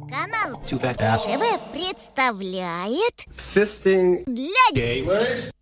Канал Too fat ass. ТВ представляет Fisting для gamers.